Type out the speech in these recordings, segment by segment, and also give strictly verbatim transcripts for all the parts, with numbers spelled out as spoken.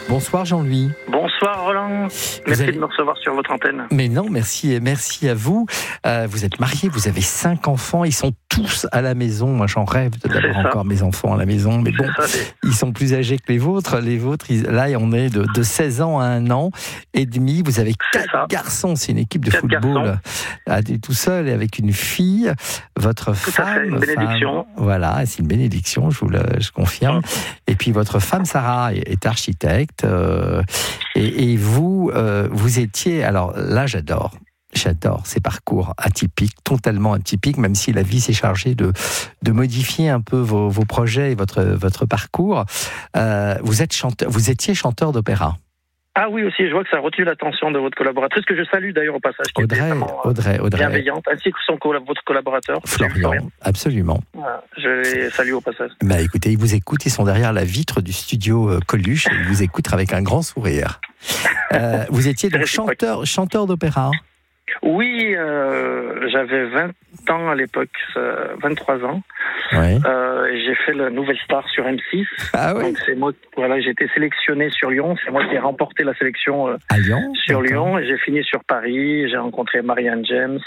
Bonsoir Jean-Louis. Bonsoir Roland, merci avez... de me recevoir sur votre antenne. Mais non, merci, merci à vous. Euh, vous êtes marié, vous avez cinq enfants, ils sont tous à la maison. Moi j'en rêve d'avoir encore mes enfants à la maison, mais bon, ça, ils sont plus âgés que les vôtres. Les vôtres, ils... là on est de, de seize ans à un an et demi. Vous avez quatre garçons, c'est une équipe de quatre football à, tout seul et avec une fille. Votre tout femme, à fait, une bénédiction. Femme, voilà, c'est une bénédiction, je vous le je confirme. Et puis votre femme Sarah est, est architecte. Euh, et, et vous, euh, vous étiez... Alors là, j'adore. J'adore ces parcours atypiques, totalement atypiques, même si la vie s'est chargée de, de modifier un peu vos, vos projets et votre, votre parcours. Euh, vous, êtes chanteur, vous étiez chanteur d'opéra. Ah oui, aussi, je vois que ça a retenu l'attention de votre collaboratrice, que je salue d'ailleurs au passage. Qui Audrey, était vraiment, Audrey, Audrey. Bienveillante, ainsi que son, votre collaborateur. Florian, Florian. Absolument. Voilà, je les salue au passage. Bah écoutez, ils vous écoutent, ils sont derrière la vitre du studio Coluche, et ils vous écoutent avec un grand sourire. euh, vous étiez donc chanteur, chanteur d'opéra. Oui, euh, j'avais vingt ans à l'époque, euh, vingt-trois ans. Ouais. Euh, j'ai fait la Nouvelle Star sur M six. Ah oui. Donc c'est moi, voilà, j'ai été sélectionné sur Lyon. C'est moi qui ai remporté la sélection euh, à Lyon, sur Lyon. Et j'ai fini sur Paris. J'ai rencontré Marianne James.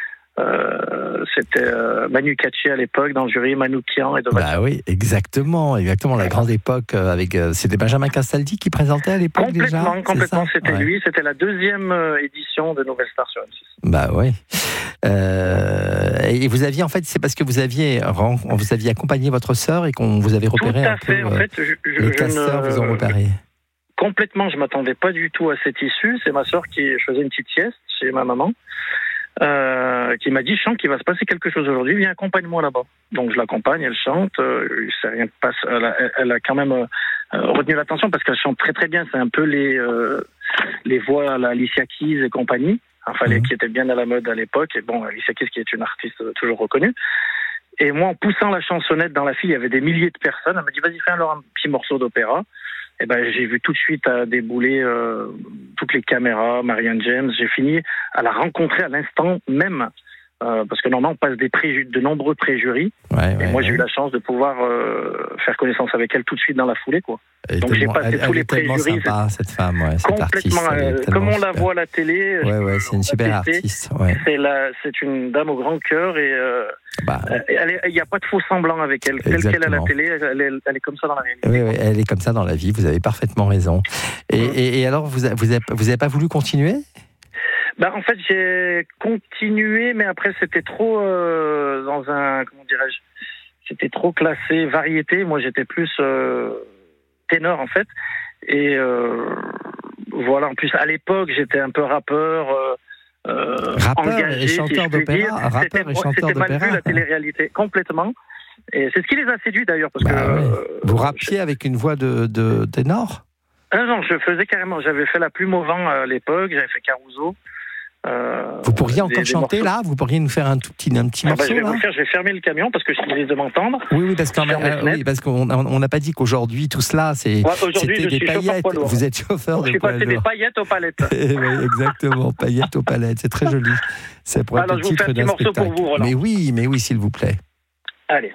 Euh, c'était euh, Manu Katché à l'époque dans le jury, Manoukian et de Bah oui, exactement, exactement. La grande époque avec euh, c'était Benjamin Castaldi qui présentait à l'époque complètement, déjà. Complètement, c'était ouais. lui. C'était la deuxième euh, édition de Nouvelle Star sur M six. Bah oui. Euh, et vous aviez en fait, c'est parce que vous aviez vous aviez accompagné votre sœur et qu'on vous avait repéré tout à un fait. peu. En fait, je, je, les je casseurs ne... vous ont repéré. Complètement, je m'attendais pas du tout à cette issue. C'est ma sœur qui faisait une petite sieste chez ma maman. Euh, qui m'a dit, chante, qu'il va se passer quelque chose aujourd'hui, viens, accompagne-moi là-bas. Donc je l'accompagne, elle chante, euh, ça rien passe, elle a, elle a quand même euh, retenu l'attention parce qu'elle chante très très bien, c'est un peu les euh, les voix à la Alicia Keys et compagnie, enfin les, mmh. qui étaient bien à la mode à l'époque, et bon, Alicia Keys qui est une artiste toujours reconnue. Et moi, en poussant la chansonnette dans la file, il y avait des milliers de personnes, elle m'a dit, vas-y, fais alors un petit morceau d'opéra. Et ben, j'ai vu tout de suite à débouler euh, toutes les caméras, Marianne James. J'ai fini à la rencontrer à l'instant même, euh, parce que normalement on passe des pré- de nombreux pré-jurys. Ouais, ouais, et moi ouais. j'ai eu la chance de pouvoir euh, faire connaissance avec elle tout de suite dans la foulée, quoi. Elle Donc j'ai passé elle, tous elle les pré-jurys. Sympa, cette femme, ouais, cette complètement. Artiste, euh, comme on super. la voit à la télé. Ouais, ouais, c'est une super artiste. Ouais. C'est la, c'est une dame au grand cœur et euh, bah, il n'y a pas de faux semblant avec elle. Telle qu'elle est à la télé, elle est, elle est comme ça dans la réalité. Oui, oui, elle est comme ça dans la vie. Vous avez parfaitement raison. Et, mmh. et, et alors, vous vous avez, vous avez pas voulu continuer? Bah, en fait, j'ai continué, mais après, c'était trop euh, dans un, comment dirais-je, c'était trop classé variété. Moi, j'étais plus euh, ténor, en fait. Et euh, voilà, en plus, à l'époque, j'étais un peu rappeur, euh, euh, rappeur engagé, et chanteur si d'opéra. Rappeur c'était, et chanteur c'était mal d'opéra. vu, la télé-réalité, complètement. Et c'est ce qui les a séduits, d'ailleurs. Parce bah, que, ouais. euh, Vous rappiez je... avec une voix de, de ténor? Ah non, je faisais carrément, j'avais fait la plume au vent à l'époque, j'avais fait Caruso. Euh, vous pourriez encore des, chanter des là? Vous pourriez nous faire un tout petit, un petit ah morceau bah, je vais là vous faire, je vais fermer le camion parce que je risque de m'entendre. Oui, oui, parce, euh, oui, parce qu'on n'a pas dit qu'aujourd'hui tout cela, c'est, ouais, c'était des paillettes. Vous êtes chauffeur de Je suis passé des paillettes aux palettes. Oui, exactement, paillettes aux palettes, c'est très joli. C'est pour Alors, être le titre d'un spectacle. Pour vous, Roland. Mais oui, mais oui, s'il vous plaît. Allez.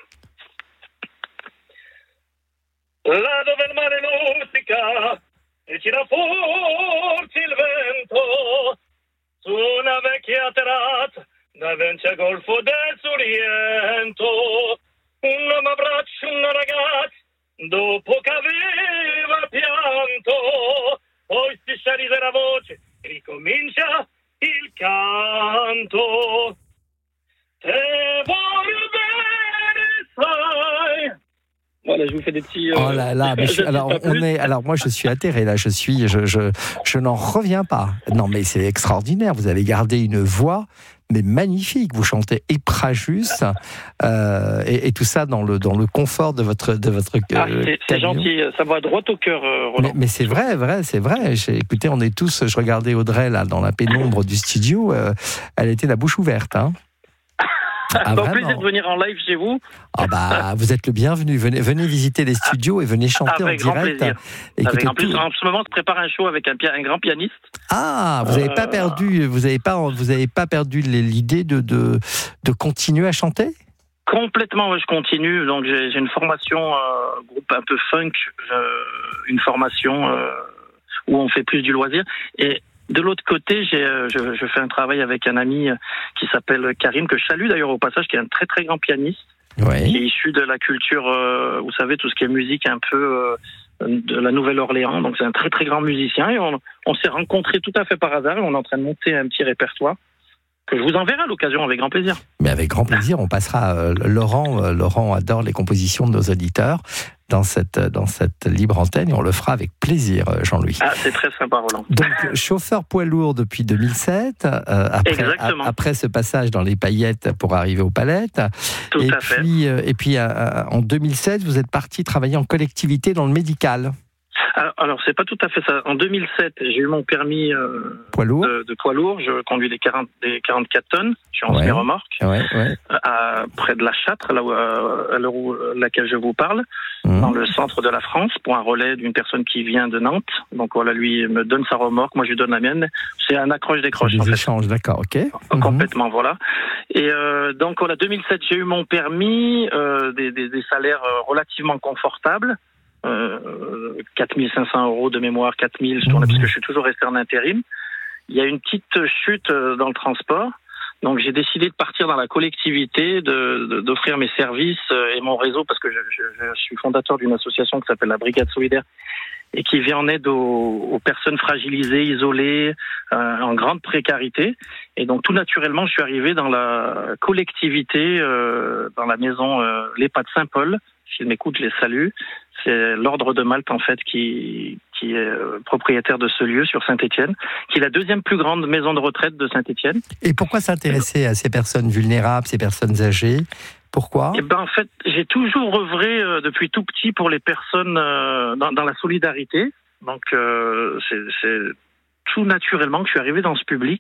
Là dove il mare musica e tira forti il vento su una vecchia terrazza davanti al golfo del Sorrento un uomo abbraccia una ragazza dopo che aveva pianto poi si scioglie la voce e ricomincia il canto te voglio bene sai. Voilà, je vous fais des petits. Euh... Oh là là, mais je, alors on est, alors moi je suis atterré là, je suis, je, je, je n'en reviens pas. Non mais c'est extraordinaire. Vous avez gardé une voix, mais magnifique. Vous chantez Épragus euh, et, et tout ça dans le dans le confort de votre de votre. Ah, c'est, c'est gentil, ça va droit au cœur, euh, Roland. Mais, mais c'est vrai, vrai, c'est vrai. J'ai, écoutez, on est tous. Je regardais Audrey là dans la pénombre du studio. Euh, elle était la bouche ouverte, hein. Ah, donc, plaisir de venir en live chez vous. Ah bah, vous êtes le bienvenu. Venez, venez visiter les studios et venez chanter avec en grand direct. Plaisir. Écoutez, avec, en plus, en ce moment, on se prépare un show avec un, un grand pianiste. Ah, vous n'avez euh... pas perdu, vous avez pas, vous avez pas perdu l'idée de, de, de continuer à chanter? Complètement, ouais, je continue. Donc j'ai, j'ai une formation euh, groupe un peu funk, euh, une formation euh, où on fait plus du loisir. Et de l'autre côté, j'ai, euh, je, je fais un travail avec un ami qui s'appelle Karim, que je salue d'ailleurs au passage, qui est un très très grand pianiste, oui. qui est issu de la culture, euh, vous savez, tout ce qui est musique un peu euh, de la Nouvelle-Orléans. Donc c'est un très très grand musicien et on, on s'est rencontrés tout à fait par hasard et on est en train de monter un petit répertoire que je vous enverrai à l'occasion avec grand plaisir. Mais avec grand plaisir, on passera. Euh, Laurent, euh, Laurent adore les compositions de nos auditeurs dans cette dans cette libre antenne et on le fera avec plaisir, Jean-Louis. Ah, c'est très sympa, Roland. Donc chauffeur poids lourd depuis deux mille sept, euh, après a, après ce passage dans les paillettes pour arriver aux palettes. Tout et à puis fait. Euh, et puis euh, en deux mille sept, vous êtes parti travailler en collectivité dans le médical. Alors, alors, c'est pas tout à fait ça. En deux mille sept, j'ai eu mon permis euh, poids lourd. De, de poids lourd. Je conduis des, quarante, des quarante-quatre tonnes. Je suis en ouais. semi-remorque. Ouais, ouais. À, près de la Châtre, là où, à l'heure où laquelle je vous parle, mmh. dans le centre de la France, pour un relais d'une personne qui vient de Nantes. Donc voilà, lui me donne sa remorque, moi je lui donne la mienne. C'est un accroche-décroche. Des en fait. échanges, d'accord, ok. Complètement, mmh. voilà. Et euh, donc voilà, deux mille sept, j'ai eu mon permis, euh, des, des, des salaires relativement confortables. Euh, quatre mille cinq cents euros de mémoire, quatre mille, je tournais mmh. parce que je suis toujours resté en intérim. Il y a une petite chute dans le transport, donc j'ai décidé de partir dans la collectivité, de, de, d'offrir mes services et mon réseau, parce que je, je, je suis fondateur d'une association qui s'appelle la Brigade Solidaire et qui vient en aide aux, aux personnes fragilisées, isolées, euh, en grande précarité. Et donc tout naturellement, je suis arrivé dans la collectivité, euh, dans la maison euh, l'EHPAD Saint-Paul. S'ils m'écoutent, je les salue. C'est l'Ordre de Malte, en fait, qui, qui est propriétaire de ce lieu sur Saint-Étienne, qui est la deuxième plus grande maison de retraite de Saint-Étienne. Et pourquoi s'intéresser à ces personnes vulnérables, ces personnes âgées ? Pourquoi ? Eh ben, en fait, j'ai toujours œuvré euh, depuis tout petit pour les personnes euh, dans, dans la solidarité. Donc, euh, c'est, c'est tout naturellement que je suis arrivé dans ce public.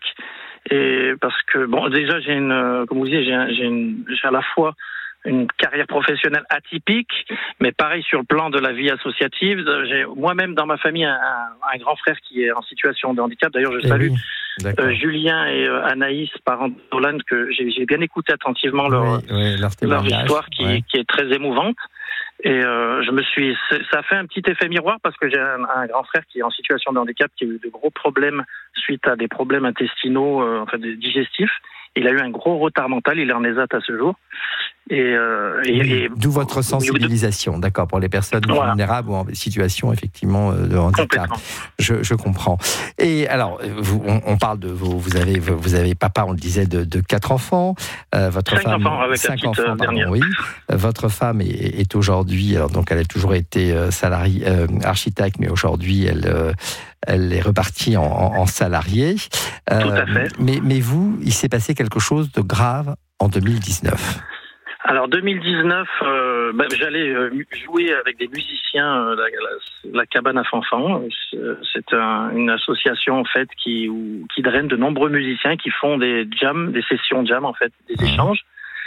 Et parce que, bon, déjà, j'ai une, comme vous disiez, j'ai, un, j'ai, une, j'ai à la fois une carrière professionnelle atypique, mais pareil sur le plan de la vie associative. J'ai moi-même dans ma famille un, un grand frère qui est en situation de handicap. D'ailleurs, je salue oui, euh, Julien et euh, Anaïs, parents d'Olande, que j'ai, j'ai bien écouté attentivement leur, oui, oui, leur, leur histoire qui, ouais. qui est très émouvante. Et euh, je me suis, ça a fait un petit effet miroir parce que j'ai un, un grand frère qui est en situation de handicap, qui a eu de gros problèmes suite à des problèmes intestinaux, euh, enfin des digestifs. Il a eu un gros retard mental, il est en ESAT à ce jour. Et, euh, et, oui, et d'où votre sensibilisation, d'accord, pour les personnes voilà. vulnérables ou en situation effectivement de handicap. Je, je comprends. Et alors, vous, on, on parle de vous, vous avez, vous avez papa, on le disait, de, de quatre enfants. Euh, votre cinq femme, enfants avec cinq la enfants, pardon, dernière. Oui. Votre femme est, est aujourd'hui, alors donc elle a toujours été salariée, euh, architecte, mais aujourd'hui elle, euh, elle est repartie en, en, en salarié. Euh, Tout à fait. Mais, mais vous, il s'est passé quelque chose de grave en deux mille dix-neuf. Alors deux mille dix-neuf, euh, ben, j'allais euh, jouer avec des musiciens euh, la, la, la cabane à fanfan. C'est un, une association en fait qui, où, qui draine de nombreux musiciens qui font des jams, des sessions jam en fait, des échanges.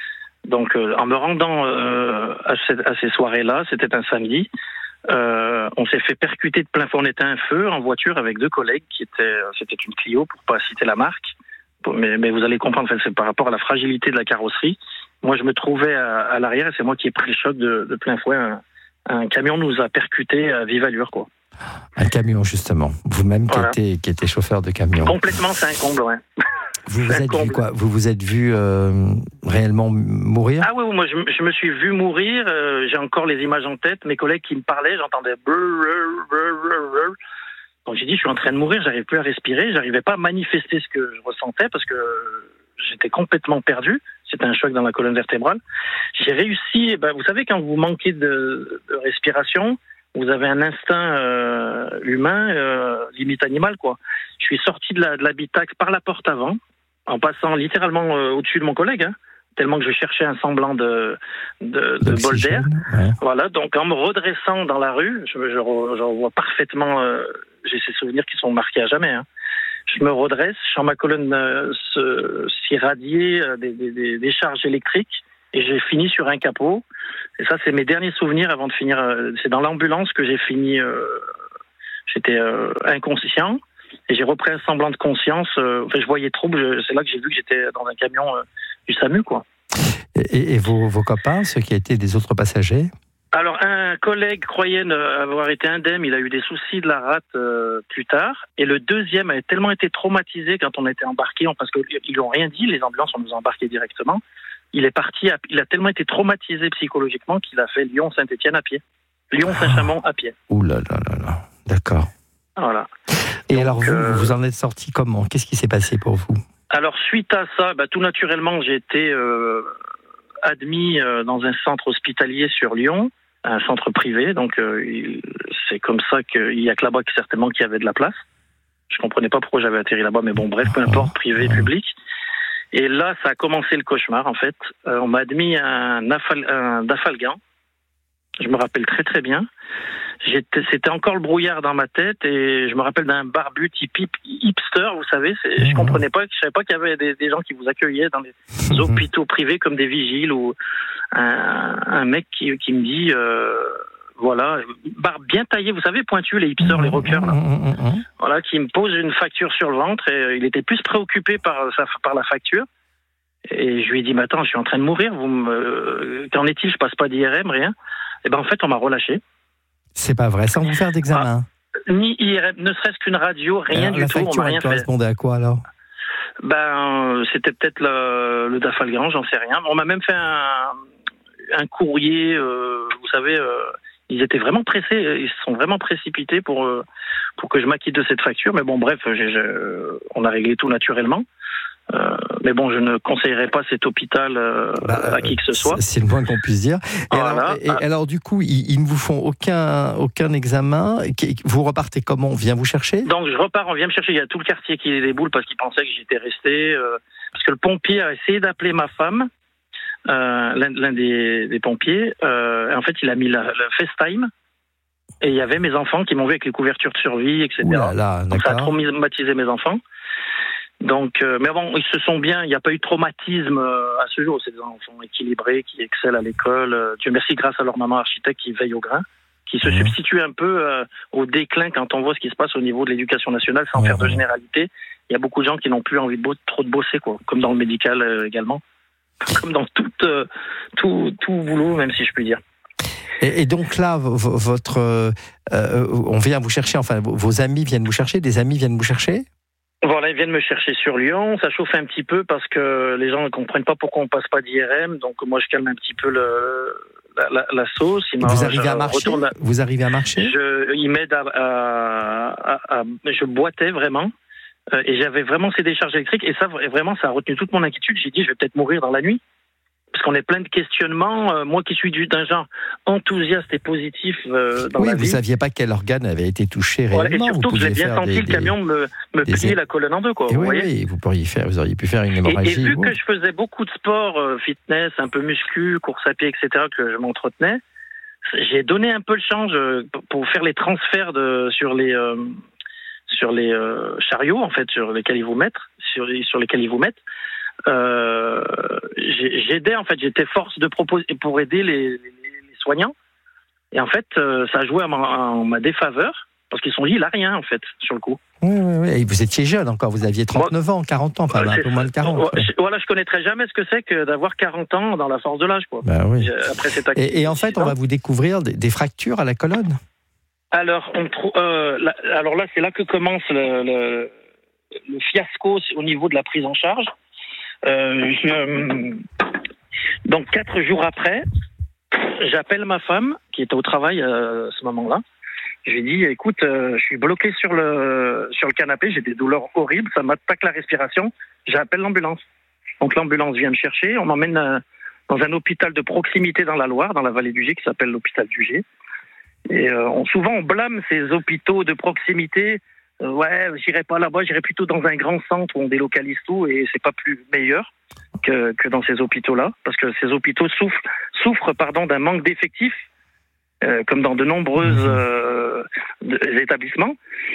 Donc euh, en me rendant euh, à, cette, à ces soirées-là, c'était un samedi. Euh, on s'est fait percuter de plein fouet. On était un feu en voiture avec deux collègues qui étaient, c'était une Clio pour pas citer la marque. Mais, mais vous allez comprendre, c'est par rapport à la fragilité de la carrosserie. Moi, je me trouvais à, à l'arrière et c'est moi qui ai pris le choc de, de plein fouet. Un, un camion nous a percuté à vive allure, quoi. Un camion, justement. Vous-même voilà. qui, étiez, qui étiez chauffeur de camion. Complètement, c'est un comble, ouais. Vous vous êtes vu quoi ? Vous vous êtes vu euh, réellement mourir ? Ah oui, oui moi je, je me suis vu mourir. Euh, j'ai encore les images en tête. Mes collègues qui me parlaient, j'entendais. Donc j'ai dit, je suis en train de mourir, j'arrive plus à respirer, j'arrivais pas à manifester ce que je ressentais parce que j'étais complètement perdu. C'était un choc dans la colonne vertébrale. J'ai réussi, ben, vous savez, quand vous manquez de, de respiration, vous avez un instinct euh, humain, euh, limite animal, quoi. Je suis sorti de, la, de l'habitacle par la porte avant, en passant littéralement euh, au-dessus de mon collègue, hein, tellement que je cherchais un semblant de, de, de bol d'air. Ouais. Voilà, donc en me redressant dans la rue, je, je, je revois parfaitement... Euh, j'ai ces souvenirs qui sont marqués à jamais. Hein. Je me redresse, je sens ma colonne euh, se, s'irradier euh, des, des, des charges électriques et j'ai fini sur un capot. Et ça, c'est mes derniers souvenirs avant de finir. Euh, c'est dans l'ambulance que j'ai fini. Euh, j'étais euh, inconscient et j'ai repris un semblant de conscience. Euh, enfin, je voyais trop. Je, c'est là que j'ai vu que j'étais dans un camion euh, du SAMU, quoi. Et, et vos, vos copains, ceux qui étaient des autres passagers? Alors, un collègue croyait avoir été indemne, il a eu des soucis de la rate euh, plus tard. Et le deuxième a tellement été traumatisé quand on était embarqué, parce qu'ils n'ont rien dit, les ambulances, on nous a embarqués directement. Il est parti, à, il a tellement été traumatisé psychologiquement qu'il a fait Lyon-Saint-Étienne à pied. Lyon-Saint-Chamond à pied. Ouh là là là là, d'accord. Voilà. Et Donc, alors, vous, euh... vous en êtes sorti comment? Qu'est-ce qui s'est passé pour vous? Alors, suite à ça, bah, tout naturellement, j'ai été euh, admis euh, dans un centre hospitalier sur Lyon, un centre privé, donc euh, il, c'est comme ça qu'il y a que là-bas que certainement qu'il y avait de la place. Je comprenais pas pourquoi j'avais atterri là-bas, mais bon, bref, peu importe, privé, public. Et là, ça a commencé le cauchemar, en fait. Euh, on m'a admis un, afal, un dafalgan. Je me rappelle très très bien. J'étais, c'était encore le brouillard dans ma tête et je me rappelle d'un barbu type hipster, vous savez. C'est, je comprenais pas, je savais pas qu'il y avait des, des gens qui vous accueillaient dans des mmh. hôpitaux privés comme des vigiles ou un, un mec qui, qui me dit, euh, voilà, barbe bien taillée, vous savez, pointu, les hipsters, mmh. les rockers, là. Mmh. Voilà, qui me pose une facture sur le ventre et euh, il était plus préoccupé par, sa, par la facture. Et je lui ai dit, mais attends, je suis en train de mourir, vous me, euh, qu'en est-il, je passe pas d'I R M, rien. Et ben en fait, on m'a relâché. C'est pas vrai, sans vous faire d'examen. Ah, ni I R M, ne serait-ce qu'une radio, rien alors, du la tout. La facture, on m'a rien elle correspondait fait. à quoi alors? Ben, c'était peut-être le, le dafalgan, j'en sais rien. On m'a même fait un, un courrier, euh, vous savez, euh, ils étaient vraiment pressés, ils se sont vraiment précipités pour, euh, pour que je m'acquitte de cette facture. Mais bon, bref, j'ai, j'ai, on a réglé tout naturellement. Euh, mais bon, je ne conseillerais pas cet hôpital euh, bah, à qui que ce soit. C'est le moins qu'on puisse dire. Et, voilà. alors, et ah. alors, du coup, ils, ils ne vous font aucun, aucun examen. Vous repartez comment? On vient vous chercher? Donc, je repars, on vient me chercher. Il y a tout le quartier qui est des boules parce qu'il pensait que j'étais resté. Euh, parce que le pompier a essayé d'appeler ma femme, euh, l'un, l'un des, des pompiers. Euh, en fait, il a mis la, le FaceTime. Et il y avait mes enfants qui m'ont vu avec les couvertures de survie, et cetera. Ouh là là, donc, ça a traumatisé mes enfants. Donc, euh, mais bon, ils se sont bien, il n'y a pas eu de traumatisme euh, à ce jour. C'est des enfants équilibrés, qui excellent à l'école. Euh, Dieu merci, grâce à leur maman architecte qui veille au grain, qui se mmh. substitue un peu euh, au déclin quand on voit ce qui se passe au niveau de l'éducation nationale, sans mmh. faire de généralité. Il y a beaucoup de gens qui n'ont plus envie de bo- trop de bosser, quoi, comme dans le médical euh, également, comme dans tout, euh, tout, tout boulot, même si je puis dire. Et, et donc là, v- v- votre, euh, on vient vous chercher, enfin, vos amis viennent vous chercher, des amis viennent vous chercher? Voilà, ils viennent me chercher sur Lyon. Ça chauffe un petit peu parce que les gens ne comprennent pas pourquoi on passe pas d'I R M. Donc moi, je calme un petit peu le, la, la, la sauce. Il vous arrivez à marcher à... Vous arrivez à marcher je, Ils m'aident à, à, à, à... Je boitais vraiment. Euh, et j'avais vraiment ces décharges électriques. Et ça, vraiment, ça a retenu toute mon inquiétude. J'ai dit, je vais peut-être mourir dans la nuit. Parce qu'on est plein de questionnements. Euh, moi qui suis d'un genre enthousiaste et positif euh, dans oui, la vie. Oui, vous ne saviez pas quel organe avait été touché réellement. Voilà, et surtout, j'ai bien senti des, le camion me, me des... plier la colonne en deux. Quoi, et vous oui, voyez oui, vous, pourriez faire, vous auriez pu faire une hémorragie. Et, et vu wow. que je faisais beaucoup de sport, euh, fitness, un peu muscu, course à pied, et cetera, que je m'entretenais, j'ai donné un peu le change pour faire les transferts de, sur les, euh, sur les euh, chariots, en fait, sur lesquels ils vous mettent, sur, sur lesquels ils vous mettent. Euh, j'aidais en fait, j'étais force de proposer pour aider les, les, les soignants. Et en fait, euh, ça a joué en ma, en ma défaveur parce qu'ils se sont dit, il a rien en fait sur le coup. Oui, oui, oui. Et vous étiez jeune encore, vous aviez trente-neuf Moi, ans, quarante ans, enfin euh, un peu moins de quarante. Ouais. Voilà, je connaîtrais jamais ce que c'est que d'avoir quarante ans dans la force de l'âge, quoi. Bah oui. Après cette et, et en fait, on va vous découvrir des, des fractures à la colonne. Alors, on trouve. Euh, là, alors là, c'est là que commence le, le, le fiasco au niveau de la prise en charge. Euh, je, donc quatre jours après, j'appelle ma femme qui était au travail à ce moment-là. Je lui dis, écoute, euh, je suis bloqué sur le sur le canapé, j'ai des douleurs horribles, ça m'attaque la respiration. J'appelle l'ambulance. Donc l'ambulance vient me chercher, on m'emmène euh, dans un hôpital de proximité dans la Loire, dans la vallée du Gé, qui s'appelle l'hôpital du Gé. Et euh, on, souvent on blâme ces hôpitaux de proximité. Euh, ouais, j'irai pas là-bas, j'irai plutôt dans un grand centre où on délocalise tout et c'est pas plus meilleur que, que dans ces hôpitaux-là, parce que ces hôpitaux souffrent, souffrent pardon, d'un manque d'effectifs, euh, comme dans de nombreux euh, établissements.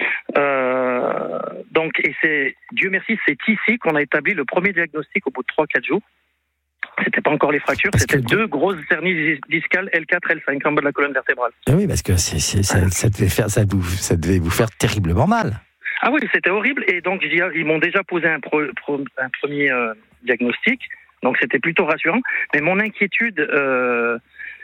Euh, donc, et c'est, Dieu merci, c'est ici qu'on a établi le premier diagnostic au bout de trois quatre jours. C'était pas encore les fractures, parce c'était que... deux grosses hernies discales L quatre, L cinq en bas de la colonne vertébrale. Oui, parce que c'est, c'est, ça, ça, devait faire, ça, vous, ça devait vous faire terriblement mal. Ah oui, c'était horrible. Et donc, ils m'ont déjà posé un, pro, pro, un premier euh, diagnostic. Donc c'était plutôt rassurant. Mais mon inquiétude euh,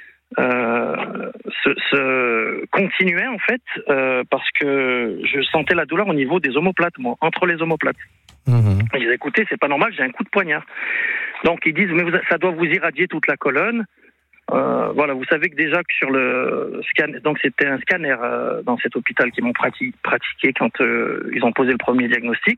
euh, se, se continuait en fait euh, parce que je sentais la douleur au niveau des omoplates, moi, entre les omoplates. Mmh. Ils disaient, écoutez, c'est pas normal, j'ai un coup de poignard. Donc ils disent, mais vous, ça doit vous irradier toute la colonne. Euh, voilà, vous savez que déjà que sur le scanner, donc c'était un scanner euh, dans cet hôpital qu'ils m'ont prati- pratiqué quand euh, ils ont posé le premier diagnostic.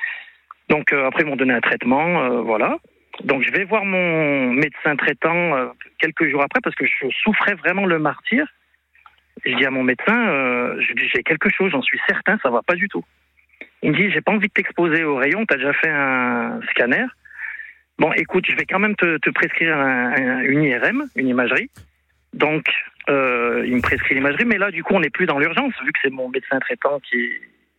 Donc euh, après ils m'ont donné un traitement, euh, voilà. Donc je vais voir mon médecin traitant euh, quelques jours après parce que je souffrais vraiment le martyre. Je dis à mon médecin, euh, je dis, j'ai quelque chose, j'en suis certain, ça va pas du tout. Il me dit, j'ai pas envie de t'exposer au rayon, t'as déjà fait un scanner. Bon, écoute, je vais quand même te, te prescrire un, un, une I R M, une imagerie. Donc, euh, il me prescrit l'imagerie, mais là, du coup, on n'est plus dans l'urgence, vu que c'est mon médecin traitant qui,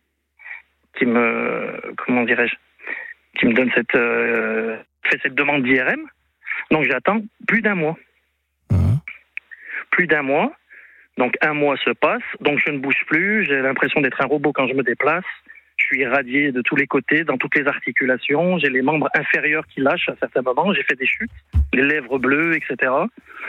qui me, comment dirais-je, qui me donne cette, euh, fait cette demande d'I R M. Donc, j'attends plus d'un mois. Mmh. Plus d'un mois. Donc, un mois se passe. Donc, je ne bouge plus. J'ai l'impression d'être un robot quand je me déplace. Je suis irradié de tous les côtés, dans toutes les articulations. J'ai les membres inférieurs qui lâchent à certains moments. J'ai fait des chutes, les lèvres bleues, et cetera.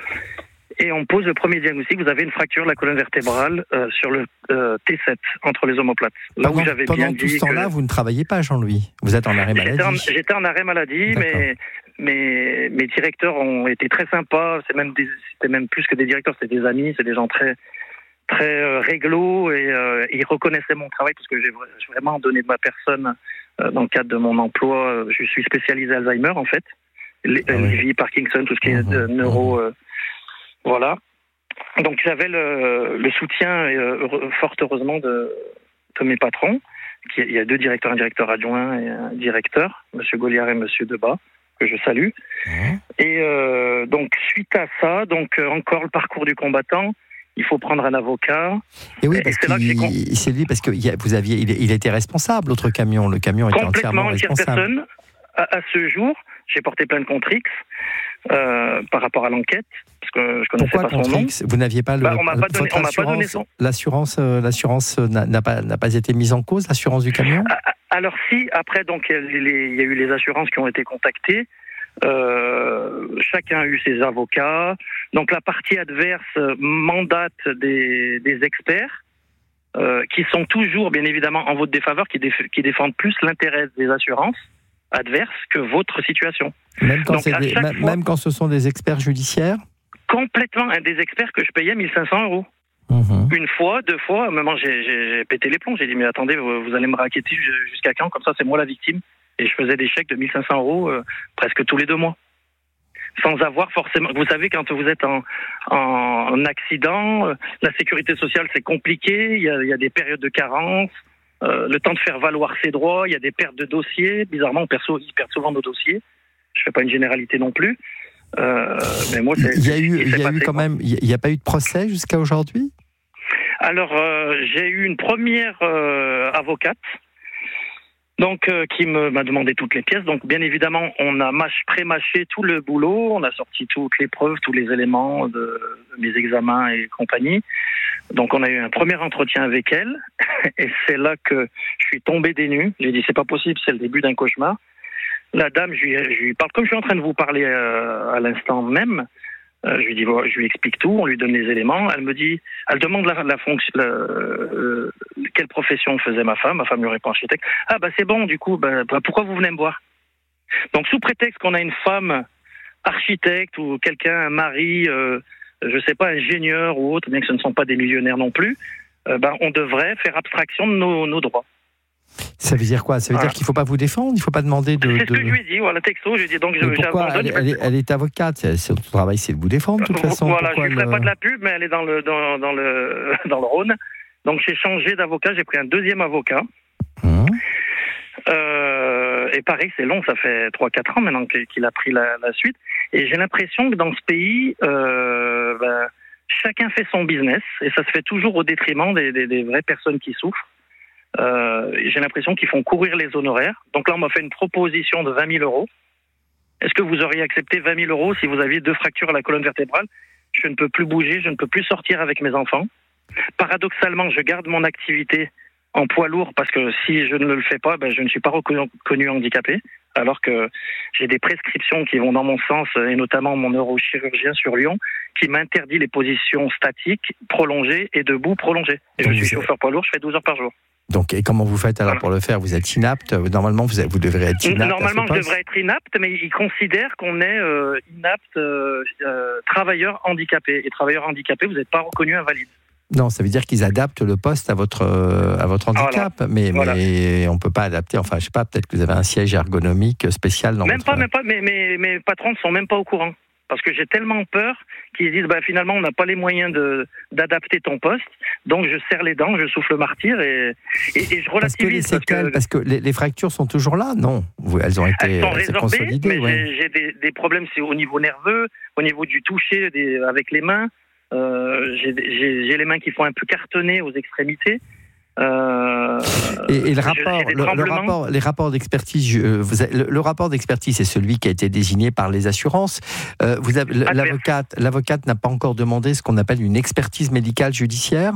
Et on pose le premier diagnostic. Vous avez une fracture de la colonne vertébrale euh, sur le euh, T sept, entre les omoplates. Là pendant, où j'avais pendant bien tout dit ce temps-là, que... vous ne travaillez pas, Jean-Louis. Vous êtes en arrêt maladie. J'étais en, j'étais en arrêt maladie, D'accord. mais mes, mes directeurs ont été très sympas. C'est même des, c'était même plus que des directeurs, c'était des amis, c'est des gens très... très euh, réglo et euh, ils reconnaissaient mon travail parce que j'ai, j'ai vraiment donné de ma personne euh, dans le cadre de mon emploi. Je suis spécialisé Alzheimer en fait, les, ah oui. Lévy, Parkinson, tout ce qui est mmh, euh, neuro, mmh. euh, voilà. Donc j'avais le, le soutien euh, fort heureusement de, de mes patrons. Qui, il y a deux directeurs, un directeur adjoint et un directeur, Monsieur Goliard et Monsieur Debat, que je salue. Mmh. Et euh, donc suite à ça, donc euh, encore le parcours du combattant. Il faut prendre un avocat. Et oui, parce et c'est là que j'ai con... c'est lui parce que vous aviez, il, il était responsable. L'autre camion, le camion était entièrement responsable. Complètement, à, à ce jour, j'ai porté plainte contre X euh, par rapport à l'enquête parce que je connaissais Pourquoi pas son nom. X Vous n'aviez pas le. Bah, on m'a pas donné, on m'a pas donné son. L'assurance, euh, l'assurance n'a, n'a pas n'a pas été mise en cause. L'assurance du camion. Alors si, après donc il y, y a eu les assurances qui ont été contactées. Euh, chacun a eu ses avocats. Donc la partie adverse mandate des, des experts euh, qui sont toujours, bien évidemment, en votre défaveur, qui, déf- qui défendent plus l'intérêt des assurances adverses que votre situation. Même quand, Donc, c'est des, même, fois, même quand ce sont des experts judiciaires ? Complètement, un des experts que je payais mille cinq cents euros. Mmh. Une fois, deux fois, à un moment j'ai, j'ai, j'ai pété les plombs. J'ai dit mais attendez, vous, vous allez me raqueter jusqu'à quand ? Comme ça, c'est moi la victime. Et je faisais des chèques de mille cinq cents euros euh, presque tous les deux mois. Sans avoir forcément... Vous savez, quand vous êtes en, en accident, euh, la sécurité sociale, c'est compliqué. Il y a, il y a des périodes de carence. Euh, le temps de faire valoir ses droits. Il y a des pertes de dossiers. Bizarrement, on perd, ils perdent souvent nos dossiers. Je ne fais pas une généralité non plus. Euh, mais moi, c'est, il y a eu, il y a eu quand même... Il n'y a pas eu de procès jusqu'à aujourd'hui ? Alors, euh, j'ai eu une première euh, avocate. Donc, euh, qui me, m'a demandé toutes les pièces. Donc, bien évidemment, on a mâche, pré-mâché tout le boulot. On a sorti toutes les preuves, tous les éléments de, de mes examens et compagnie. Donc, on a eu un premier entretien avec elle. Et c'est là que je suis tombé des nues. J'ai dit, c'est pas possible, c'est le début d'un cauchemar. La dame, je lui, je lui parle comme je suis en train de vous parler euh, à l'instant même. Euh, je lui dis, bon, je lui explique tout, on lui donne les éléments. Elle me dit, elle demande la, la fonction, la, euh, quelle profession faisait ma femme. Ma femme lui répond architecte. Ah bah c'est bon, du coup, bah, bah, pourquoi vous venez me voir ? Donc sous prétexte qu'on a une femme architecte ou quelqu'un, un mari, euh, je sais pas, ingénieur ou autre, bien que ce ne sont pas des millionnaires non plus, euh, bah, on devrait faire abstraction de nos, nos droits. Ça veut dire quoi ? Ça veut voilà. dire qu'il ne faut pas vous défendre ? Il ne faut pas demander de... C'est ce de... que je lui ai dit, voilà, texto, je lui ai dit, donc je, pourquoi elle, elle, est, elle est avocate, son travail c'est de vous défendre de toute façon. Voilà, pourquoi je ne ferai le... pas de la pub, mais elle est dans le, dans, dans le, dans le Rhône. Donc j'ai changé d'avocat, j'ai pris un deuxième avocat. Mmh. Euh, et pareil, c'est long, ça fait trois quatre ans maintenant qu'il a pris la, la suite. Et j'ai l'impression que dans ce pays, euh, ben, chacun fait son business, et ça se fait toujours au détriment des, des, des vraies personnes qui souffrent. Euh, j'ai l'impression qu'ils font courir les honoraires. Donc là, on m'a fait une proposition de vingt mille euros. Est-ce que vous auriez accepté vingt mille euros si vous aviez deux fractures à la colonne vertébrale ? Je ne peux plus bouger, je ne peux plus sortir avec mes enfants. Paradoxalement, je garde mon activité en poids lourd parce que si je ne le fais pas, ben, je ne suis pas reconnu handicapé. alors que j'ai des prescriptions qui vont dans mon sens, et notamment mon neurochirurgien sur Lyon, qui m'interdit les positions statiques, prolongées et debout prolongées. Et je suis chauffeur poids lourd, je fais douze heures par jour. Donc, et comment vous faites alors voilà. pour le faire? Vous êtes inapte? Normalement, vous, vous devrez être inapte. Normalement, je devrais être inapte, mais ils considèrent qu'on est euh, inapte euh, euh, travailleur handicapé. Et travailleur handicapé, vous n'êtes pas reconnu invalide. Non, ça veut dire qu'ils adaptent le poste à votre, à votre handicap, voilà. mais, voilà. mais on ne peut pas adapter, enfin, je ne sais pas, peut-être que vous avez un siège ergonomique spécial dans même votre... Pas, même pas, mais mes, mes patrons ne sont même pas au courant. Parce que j'ai tellement peur qu'ils disent bah, finalement on n'a pas les moyens de, d'adapter ton poste, donc je serre les dents, je souffle martyr et, et, et je relativise. Parce que les séquelles, parce que, parce que les, les fractures sont toujours là, non? Elles ont été elles sont résorbées, consolidées. Mais ouais. j'ai, j'ai des, des problèmes c'est au niveau nerveux, au niveau du toucher des, avec les mains. Euh, j'ai, j'ai, j'ai les mains qui font un peu cartonner aux extrémités. Euh, et, et le rapport, le, le rapport, les rapports d'expertise, euh, vous avez, le, le rapport d'expertise, c'est celui qui a été désigné par les assurances. Euh, vous avez, l'avocate, l'avocate n'a pas encore demandé ce qu'on appelle une expertise médicale judiciaire?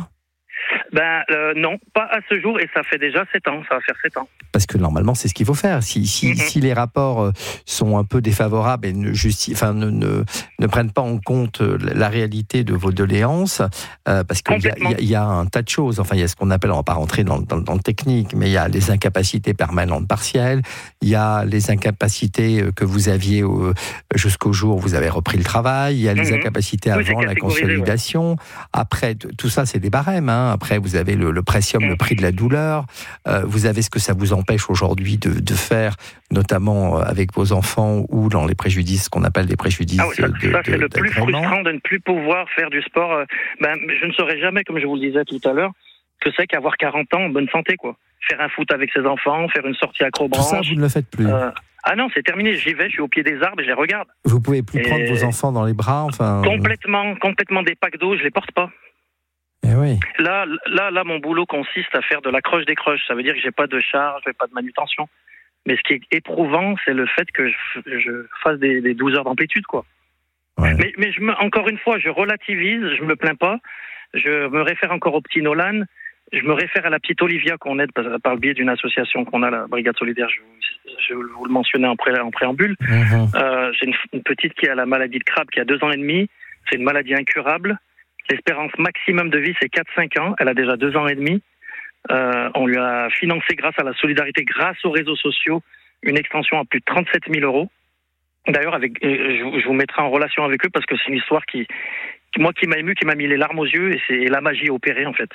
Ben euh, non, pas à ce jour, et ça fait déjà sept ans, ça va faire sept ans. Parce que normalement, c'est ce qu'il faut faire. Si, si, mm-hmm. si les rapports sont un peu défavorables et ne, justi- enfin, ne, ne, ne prennent pas en compte la réalité de vos doléances, euh, parce qu'il y a, y, a, y a un tas de choses, enfin, il y a ce qu'on appelle, on ne va pas rentrer dans, dans, dans le technique, mais il y a les incapacités permanentes partielles, il y a les incapacités que vous aviez au, jusqu'au jour où vous avez repris le travail, il y a les mm-hmm. incapacités avant oui, la consolidation, ouais. Après, tout ça, c'est des barèmes, hein. Après, vous avez le, le précium, mmh. le prix de la douleur. Euh, vous avez ce que ça vous empêche aujourd'hui de, de faire, notamment avec vos enfants ou dans les préjudices, qu'on appelle des préjudices. Ah oui, ça, de, ça c'est de, le plus frustrant de ne plus pouvoir faire du sport. Ben, je ne saurais jamais, comme je vous le disais tout à l'heure, que c'est qu'avoir quarante ans en bonne santé, quoi. Faire un foot avec ses enfants, faire une sortie accrobranche. Tout ça, vous ne le faites plus. Euh, ah non, c'est terminé. J'y vais, je suis au pied des arbres et je les regarde. Vous pouvez plus et prendre vos enfants dans les bras, enfin. Complètement, complètement des packs d'eau, je les porte pas. Eh oui. Là, là, là, mon boulot consiste à faire de la croche des croches. Ça veut dire que j'ai pas de charge, j'ai pas de manutention. Mais ce qui est éprouvant, c'est le fait que je, je fasse des, des douze heures d'amplitude, quoi. Ouais. Mais, mais je me, encore une fois, je relativise, je me plains pas. Je me réfère encore au petit Nolan. Je me réfère à la petite Olivia qu'on aide par, par le biais d'une association qu'on a, la Brigade Solidaire. Je, je vous le mentionnais en, pré, en préambule. Mmh. Euh, j'ai une, une petite qui a la maladie de Crabbe, qui a deux ans et demi. C'est une maladie incurable. L'espérance maximum de vie, c'est quatre à cinq ans. Elle a déjà deux ans et demi. Euh, on lui a financé, grâce à la solidarité, grâce aux réseaux sociaux, une extension à plus de trente-sept mille euros. D'ailleurs, avec, je, je vous mettrai en relation avec eux parce que c'est une histoire qui, qui, moi, qui m'a ému, qui m'a mis les larmes aux yeux, et c'est la magie opérée, en fait.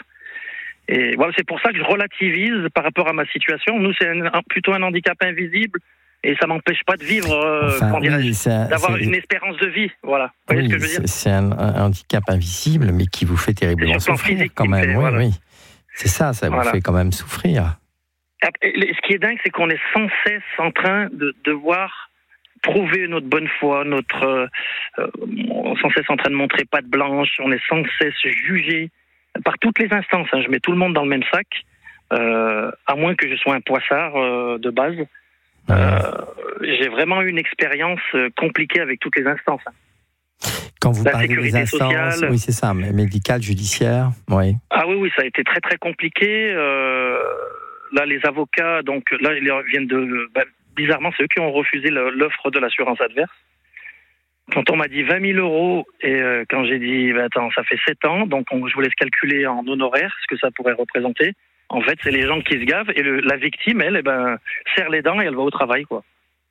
Et voilà, c'est pour ça que je relativise par rapport à ma situation. Nous, c'est un, un, plutôt un handicap invisible. Et ça m'empêche pas de vivre, euh, enfin, oui, d'avoir c'est... une espérance de vie, voilà. Vous voyez oui, ce que je veux dire? C'est un, un handicap invisible, mais qui vous fait terriblement souffrir physique, quand même. Fait, oui, voilà. oui. C'est ça, ça voilà. vous fait quand même souffrir. Ce qui est dingue, c'est qu'on est sans cesse en train de devoir prouver notre bonne foi, notre, euh, on est sans cesse en train de montrer patte blanche, on est sans cesse jugé par toutes les instances. Hein. Je mets tout le monde dans le même sac, euh, à moins que je sois un poissard euh, de base. Euh, j'ai vraiment eu une expérience compliquée avec toutes les instances. Quand vous la parlez des instances, sociale, oui c'est ça, médicale, judiciaire, oui. Ah oui, oui, ça a été très très compliqué. Euh, là, les avocats, donc là, ils viennent de, bah, bizarrement, c'est eux qui ont refusé l'offre de l'assurance adverse. Quand on m'a dit vingt mille euros et euh, quand j'ai dit, bah, attends, ça fait sept ans, donc on, je vous laisse calculer en honoraires ce que ça pourrait représenter. En fait, c'est les gens qui se gavent et le, la victime, elle, eh ben, serre les dents et elle va au travail, quoi.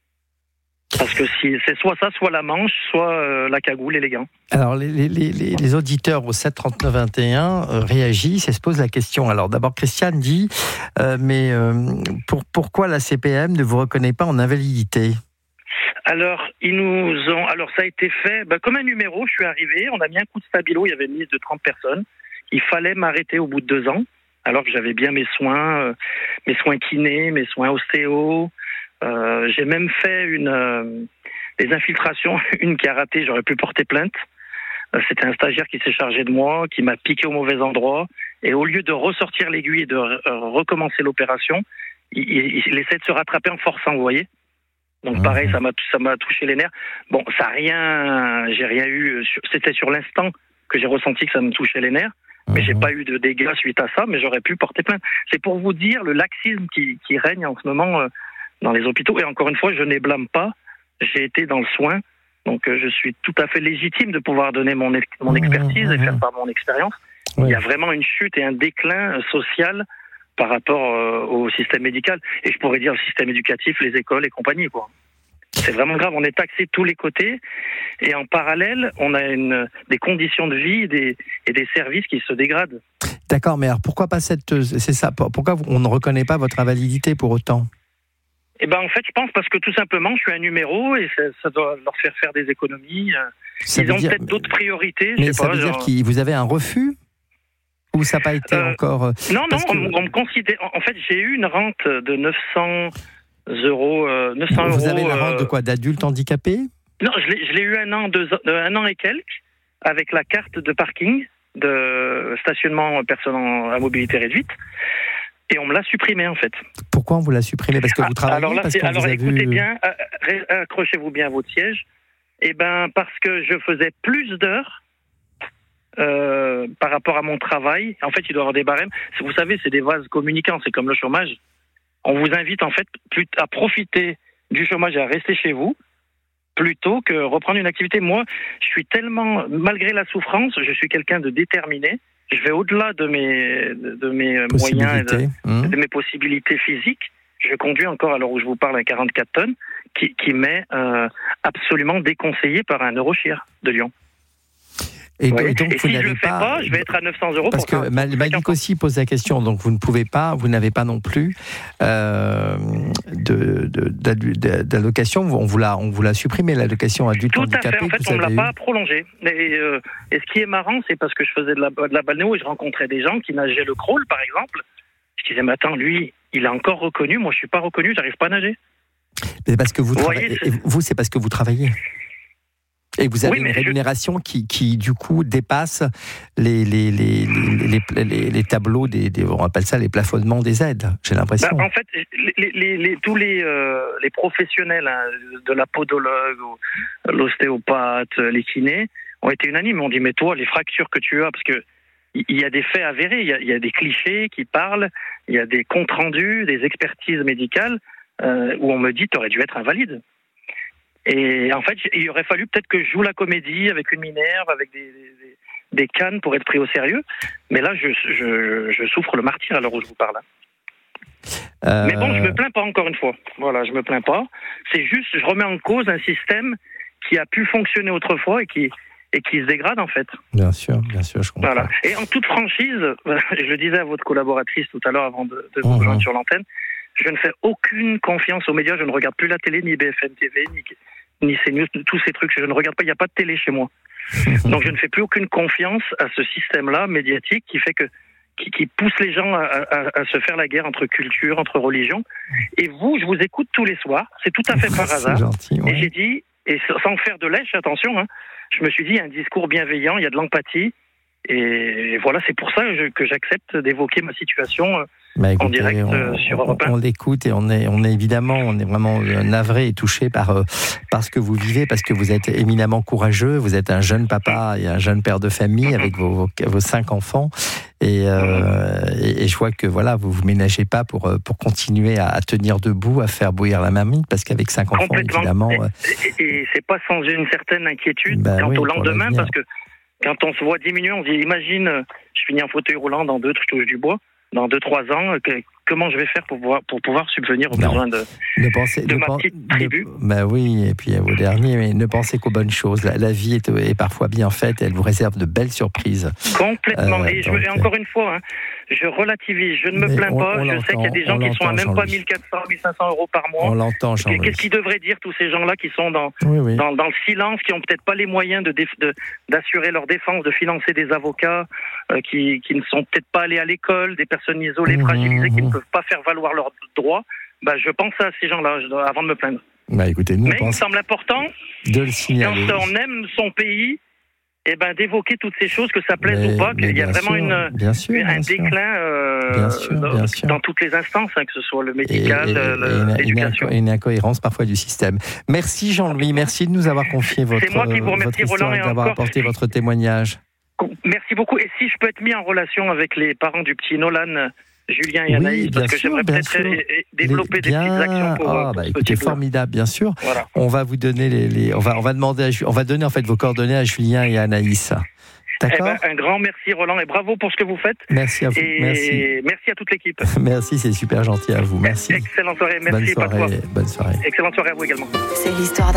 Parce que si, c'est soit ça, soit la manche, soit euh, la cagoule et les gants. Alors, les, les, les, les auditeurs au sept trente-neuf vingt et un euh, réagissent et se posent la question. Alors, d'abord, Christiane dit, euh, mais euh, pour, pourquoi la C P M ne vous reconnaît pas en invalidité ? Alors, ils nous ont, alors ça a été fait, ben, comme un numéro, je suis arrivé, on a mis un coup de stabilo, il y avait une liste de trente personnes. Il fallait m'arrêter au bout de deux ans. Alors que j'avais bien mes soins, euh, mes soins kinés, mes soins ostéo. Euh, j'ai même fait une, euh, des infiltrations, une qui a raté, j'aurais pu porter plainte. Euh, c'était un stagiaire qui s'est chargé de moi, qui m'a piqué au mauvais endroit. Et au lieu de ressortir l'aiguille et de re- recommencer l'opération, il, il, il essaie de se rattraper en forçant, vous voyez. Donc pareil, ça m'a, ça m'a touché les nerfs. Bon, ça a rien, j'ai rien eu, c'était sur l'instant que j'ai ressenti que ça me touchait les nerfs. Mais j'ai pas eu de dégâts suite à ça, mais j'aurais pu porter plainte. C'est pour vous dire le laxisme qui, qui règne en ce moment euh, dans les hôpitaux. Et encore une fois, je ne les blâme pas. J'ai été dans le soin, donc euh, je suis tout à fait légitime de pouvoir donner mon, ex- mon expertise mmh, mmh. et faire part de mon expérience. Oui. Il y a vraiment une chute et un déclin social par rapport euh, au système médical. Et je pourrais dire le système éducatif, les écoles et compagnie, quoi. C'est vraiment grave, on est taxé de tous les côtés et en parallèle, on a une, des conditions de vie des, et des services qui se dégradent. D'accord, mais alors pourquoi pas cette... C'est ça, pourquoi on ne reconnaît pas votre invalidité pour autant ? Eh ben en fait, je pense parce que tout simplement, je suis un numéro et ça, ça doit leur faire faire des économies. Ça Ils ont dire... peut-être d'autres priorités. Mais je sais ça pas, veut genre... dire que vous avez un refus ? Ou ça n'a pas été euh, encore... Non, non, que... on, on me considère... En fait, j'ai eu une rente de neuf cents euros. Euh, neuf cents vous euros, avez la rente euh... de quoi ? D'adulte handicapé ? Non, je l'ai, je l'ai eu un an, deux, un an et quelques, avec la carte de parking, de stationnement personnes à mobilité réduite. Et on me l'a supprimé, en fait. Pourquoi on vous l'a supprimé ? Parce que vous travaillez ? Alors là, parce qu'on alors vous a écoutez vu... bien, accrochez-vous bien à votre siège. Eh ben, parce que je faisais plus d'heures euh, par rapport à mon travail. En fait, il doit y avoir des barèmes. Vous savez, c'est des vases communicants, c'est comme le chômage. On vous invite, en fait, à profiter du chômage et à rester chez vous, plutôt que reprendre une activité. Moi, je suis tellement, malgré la souffrance, je suis quelqu'un de déterminé. Je vais au-delà de mes, de mes moyens, et de, mmh. de mes possibilités physiques. Je conduis encore, à l'heure où je vous parle, un quarante-quatre tonnes qui, qui m'est euh, absolument déconseillé par un neurochir de Lyon. Et, donc, et, donc, et si je ne le fais pas, pas, je vais être à neuf cents euros. Parce pour que Malik aussi pose la question, donc vous ne pouvez pas, vous n'avez pas non plus euh, de, de, d'allocation, on vous l'a, on vous l'a supprimé, l'allocation adulte handicapé. Tout à fait, en fait, on ne l'a pas prolongé. Et, euh, et ce qui est marrant, c'est parce que je faisais de la, de la balnéo et je rencontrais des gens qui nageaient le crawl, par exemple. Je disais, mais attends, lui, il est encore reconnu, moi je ne suis pas reconnu, j'arrive pas à nager. Mais parce que vous, vous, travaillez, voyez, c'est... vous, c'est parce que vous travaillez. Et vous avez oui, une rémunération je... qui, qui, du coup, dépasse les, les, les, les, les, les, les tableaux, des, des, on appelle ça les plafonnements des aides, j'ai l'impression. Bah, en fait, les, les, les, tous les, euh, les professionnels, hein, de la podologue, l'ostéopathe, les kinés, ont été unanimes. On dit, mais toi, les fractures que tu as, parce que il y a des faits avérés, il y a, il y a des clichés qui parlent, il y a des comptes rendus, des expertises médicales, euh, où on me dit, tu aurais dû être invalide. Et en fait, il aurait fallu peut-être que je joue la comédie avec une minerve, avec des, des, des cannes pour être pris au sérieux. Mais là, je, je, je souffre le martyre à l'heure où je vous parle. Euh... Mais bon, je me plains pas encore une fois. Voilà, je me plains pas. C'est juste, je remets en cause un système qui a pu fonctionner autrefois et qui, et qui se dégrade en fait. Bien sûr, bien sûr, je comprends. Voilà. Et en toute franchise, je le disais à votre collaboratrice tout à l'heure avant de, de vous rejoindre mmh. sur l'antenne, je ne fais aucune confiance aux médias. Je ne regarde plus la télé, ni B F M T V, ni, ni CNews, tous ces trucs. Je ne regarde pas. Il n'y a pas de télé chez moi. Donc, je ne fais plus aucune confiance à ce système-là médiatique qui fait que qui, qui pousse les gens à, à, à se faire la guerre entre culture, entre religions. Et vous, je vous écoute tous les soirs. C'est tout à fait par hasard. Gentil, ouais. Et j'ai dit, et sans faire de lèche, attention, hein, je me suis dit, il y a un discours bienveillant, il y a de l'empathie. Et voilà, c'est pour ça que, je, que j'accepte d'évoquer ma situation. Bah écoutez, en direct on, euh, sur Europe un. On l'écoute et on est, on est évidemment, on est vraiment navré et touché par, euh, par ce que vous vivez, parce que vous êtes éminemment courageux, vous êtes un jeune papa et un jeune père de famille avec vos, vos, vos cinq enfants, et, euh, et, et je vois que voilà, vous vous ménagez pas pour, pour continuer à, à tenir debout, à faire bouillir la marmite, parce qu'avec cinq enfants, évidemment... Et, et, et c'est pas sans une certaine inquiétude bah quant oui, au lendemain, parce que quand on se voit diminuer, on se dit, imagine, je finis en fauteuil roulant dans deux, je touche du bois, dans deux, trois ans, que, comment je vais faire pour pouvoir, pour pouvoir subvenir aux non. besoins de, ne pensez, de ne ma pen, petite tribu. Ben oui, et puis à vos derniers, mais ne pensez qu'aux bonnes choses. La, la vie est, est parfois bien faite, et elle vous réserve de belles surprises. Complètement. Euh, et, je, donc, et encore une fois, hein, je relativise, je ne me plains on, pas, on je sais qu'il y a des gens qui sont à même pas mille quatre cents, mille cinq cents euros par mois. On l'entend, Jean-Louis. Qu'est-ce qu'ils devraient dire tous ces gens-là qui sont dans, oui, oui. dans, dans le silence, qui n'ont peut-être pas les moyens de, de, d'assurer leur défense, de financer des avocats, euh, qui, qui ne sont peut-être pas allés à l'école, des personnes isolées, mmh, fragilisées, mmh. qui ne peuvent pas faire valoir leurs droits. Bah, je pense à ces gens-là je, avant de me plaindre. Bah, écoutez, nous, Mais on il me semble important, de le signaler. quand on aime son pays, eh ben, d'évoquer toutes ces choses, que ça plaise mais, ou pas, qu'il y a vraiment sûr, une, bien sûr, une, un bien déclin euh, bien sûr, dans, bien sûr. dans toutes les instances, hein, que ce soit le médical, et, et, le, et l'éducation. Et une incohérence parfois du système. Merci Jean-Louis, merci de nous avoir confié votre, C'est moi qui vous remercie, votre histoire Roland, et d'avoir encore... apporté votre témoignage. Merci beaucoup. Et si je peux être mis en relation avec les parents du petit Nolan, Julien et Oui, Anaïs, bien parce que sûr, j'aimerais bien peut-être sûr. é- é- développer Les- des petites actions pour, Ah, pour bah, ce écoutez, petit bout-là. formidable, bien sûr. Voilà. On va vous donner les, les- on va, on va demander, à Ju- on va donner en fait vos coordonnées à Julien et à Anaïs. Eh D'accord. ben, un grand merci Roland et bravo pour ce que vous faites. Merci à vous. Et Merci. merci à toute l'équipe. Merci, c'est super gentil à vous. Merci. Excellente soirée. Bonne Merci, pas de quoi. soirée. Bonne soirée. Excellente soirée à vous également. C'est l'histoire d'un